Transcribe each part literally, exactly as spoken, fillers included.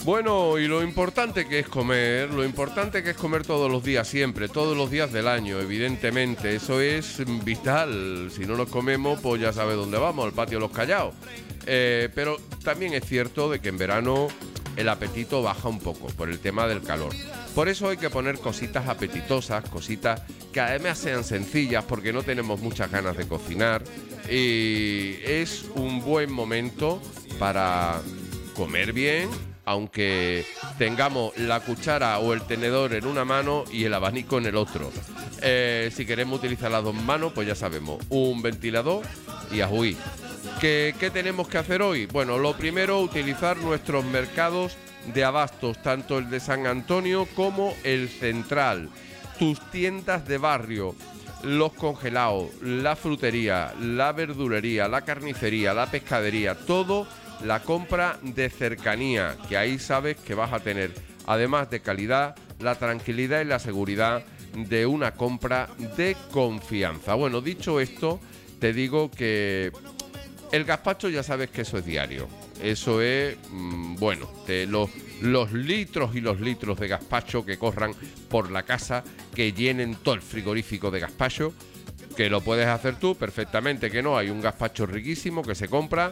Bueno, y lo importante que es comer, lo importante que es comer todos los días, siempre, todos los días del año, evidentemente, eso es vital. Si no nos comemos, pues ya sabes dónde vamos, al patio de los Callaos. Eh, pero también es cierto de que en verano el apetito baja un poco por el tema del calor. Por eso hay que poner cositas apetitosas, cositas que además sean sencillas, porque no tenemos muchas ganas de cocinar. Y es un buen momento para comer bien, aunque tengamos la cuchara o el tenedor en una mano y el abanico en el otro. Eh, si queremos utilizar las dos manos, pues ya sabemos, un ventilador y ajuí. ¿Qué, ¿Qué tenemos que hacer hoy? Bueno, lo primero, utilizar nuestros mercados de abastos, tanto el de San Antonio como el central, tus tiendas de barrio, los congelados, la frutería, la verdulería, la carnicería, la pescadería, todo la compra de cercanía, que ahí sabes que vas a tener, además de calidad, la tranquilidad y la seguridad de una compra de confianza. Bueno, dicho esto, te digo que el gazpacho ya sabes que eso es diario. Eso es, mmm, bueno, de los, los litros y los litros de gazpacho que corran por la casa, que llenen todo el frigorífico de gazpacho, que lo puedes hacer tú perfectamente, que no, hay un gazpacho riquísimo que se compra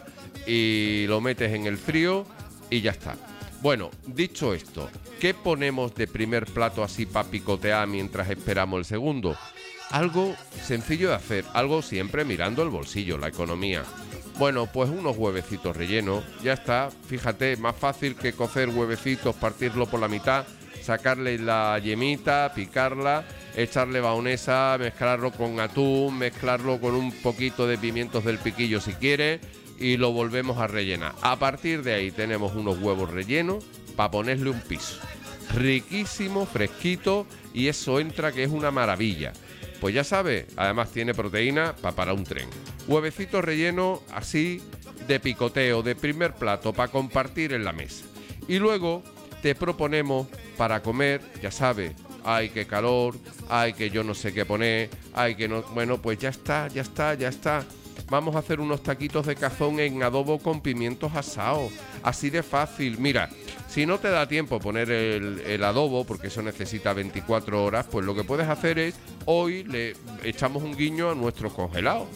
y lo metes en el frío y ya está. Bueno, dicho esto, ¿qué ponemos de primer plato así para picotear mientras esperamos el segundo? Algo sencillo de hacer, algo siempre mirando el bolsillo, la economía. Bueno, pues unos huevecitos rellenos, ya está, fíjate, más fácil que cocer huevecitos, partirlo por la mitad, sacarle la yemita, picarla, echarle baonesa, mezclarlo con atún, mezclarlo con un poquito de pimientos del piquillo si quieres y lo volvemos a rellenar. A partir de ahí tenemos unos huevos rellenos para ponerle un piso. Riquísimo, fresquito y eso entra que es una maravilla. Pues ya sabes, además tiene proteína para parar un tren. Huevecitos rellenos así de picoteo, de primer plato, para compartir en la mesa. Y luego te proponemos para comer, ya sabes, ay, qué calor, ay, que yo no sé qué poner, ay, que no... Bueno, pues ya está, ya está, ya está. Vamos a hacer unos taquitos de cazón en adobo con pimientos asados. Así de fácil. Mira, si no te da tiempo poner el, el adobo, porque eso necesita veinticuatro horas, pues lo que puedes hacer es, hoy le echamos un guiño a nuestros congelados,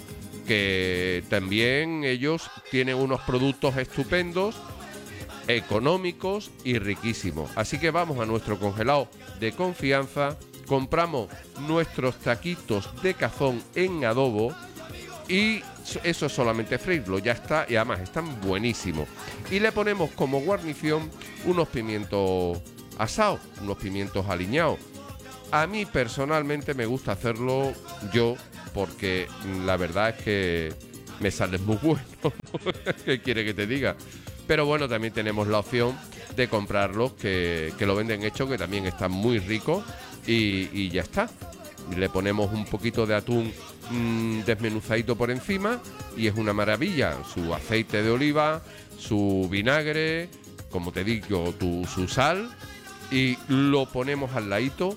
que también ellos tienen unos productos estupendos, económicos y riquísimos. Así que vamos a nuestro congelado de confianza, compramos nuestros taquitos de cazón en adobo y eso es solamente freírlo, ya está, y además están buenísimos. Y le ponemos como guarnición unos pimientos asados, unos pimientos aliñados. A mí personalmente me gusta hacerlo yo, porque la verdad es que me sale muy bueno. ¿Qué quiere que te diga? Pero bueno, también tenemos la opción de comprarlos que, que lo venden hecho, que también están muy ricos y, y ya está. Le ponemos un poquito de atún mmm, desmenuzadito por encima y es una maravilla. Su aceite de oliva, su vinagre, como te digo, tu, su sal, y lo ponemos al ladito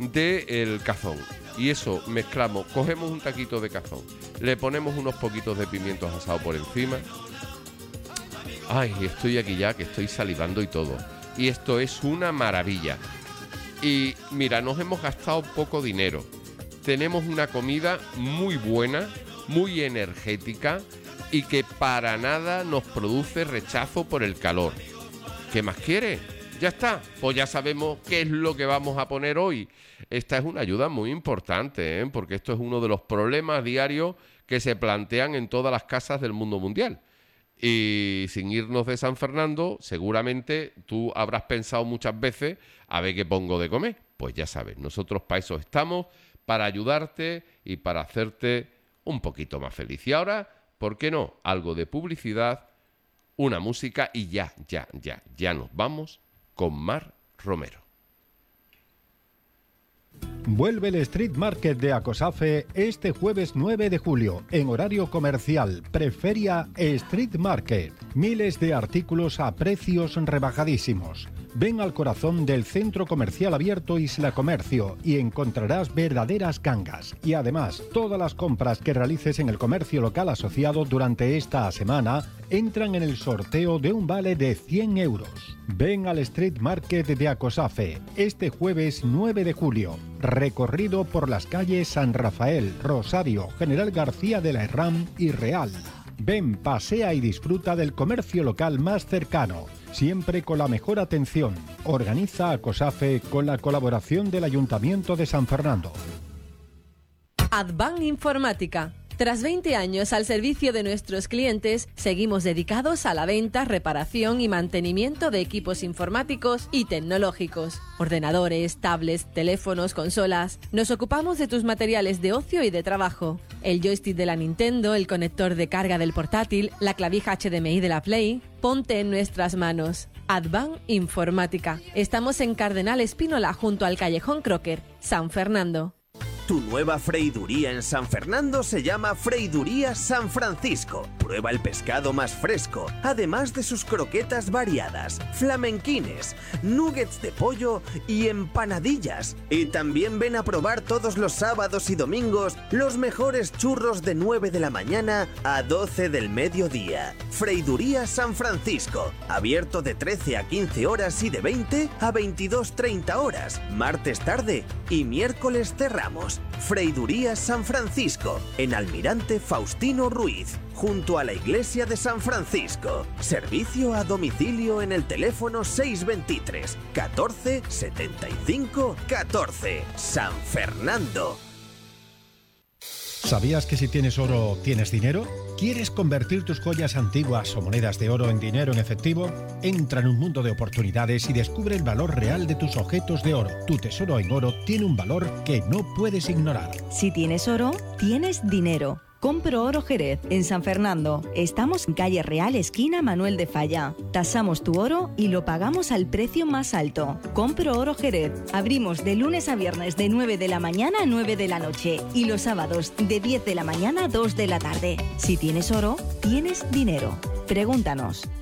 del cazón. Y eso mezclamos, cogemos un taquito de cazón, le ponemos unos poquitos de pimientos asados por encima. Ay, estoy aquí ya, que estoy salivando y todo. Y esto es una maravilla. Y mira, nos hemos gastado poco dinero. Tenemos una comida muy buena, muy energética y que para nada nos produce rechazo por el calor. ¿Qué más quiere? Ya está, pues ya sabemos qué es lo que vamos a poner hoy. Esta es una ayuda muy importante, ¿eh? Porque esto es uno de los problemas diarios que se plantean en todas las casas del mundo mundial. Y sin irnos de San Fernando, seguramente tú habrás pensado muchas veces a ver qué pongo de comer. Pues ya sabes, nosotros para eso estamos, para ayudarte y para hacerte un poquito más feliz. Y ahora, ¿por qué no? Algo de publicidad, una música y ya, ya, ya, ya nos vamos con Mar Romero. Vuelve el Street Market de Acosafe este jueves nueve de julio, en horario comercial, Preferia Street Market. Miles de artículos a precios rebajadísimos. Ven al corazón del Centro Comercial Abierto Isla Comercio y encontrarás verdaderas gangas. Y además, todas las compras que realices en el comercio local asociado durante esta semana entran en el sorteo de un vale de cien euros. Ven al Street Market de Acosafe este jueves nueve de julio. Recorrido por las calles San Rafael, Rosario, General García de la Herrán y Real. Ven, pasea y disfruta del comercio local más cercano, siempre con la mejor atención. Organiza Acosafe con la colaboración del Ayuntamiento de San Fernando. Advan Informática. Tras veinte años al servicio de nuestros clientes, seguimos dedicados a la venta, reparación y mantenimiento de equipos informáticos y tecnológicos. Ordenadores, tablets, teléfonos, consolas. Nos ocupamos de tus materiales de ocio y de trabajo. El joystick de la Nintendo, el conector de carga del portátil, la clavija H D M I de la Play. Ponte en nuestras manos. Advan Informática. Estamos en Cardenal Espínola, junto al Callejón Crocker, San Fernando. Tu nueva freiduría en San Fernando se llama Freiduría San Francisco. Prueba el pescado más fresco, además de sus croquetas variadas, flamenquines, nuggets de pollo y empanadillas. Y también ven a probar todos los sábados y domingos los mejores churros de nueve de la mañana a doce del mediodía. Freiduría San Francisco, abierto de trece a quince horas y de veinte a veintidós treinta horas, martes tarde y miércoles cerramos. Freiduría San Francisco, en Almirante Faustino Ruiz, junto a la iglesia de San Francisco. Servicio a domicilio en el teléfono seis veintitrés, catorce, setenta y cinco, catorce. San Fernando. ¿Sabías que si tienes oro, tienes dinero? ¿Quieres convertir tus joyas antiguas o monedas de oro en dinero en efectivo? Entra en un mundo de oportunidades y descubre el valor real de tus objetos de oro. Tu tesoro en oro tiene un valor que no puedes ignorar. Si tienes oro, tienes dinero. Compro Oro Jerez, en San Fernando. Estamos en calle Real, esquina Manuel de Falla. Tasamos tu oro y lo pagamos al precio más alto. Compro Oro Jerez. Abrimos de lunes a viernes de nueve de la mañana a nueve de la noche y los sábados de diez de la mañana a dos de la tarde. Si tienes oro, tienes dinero. Pregúntanos.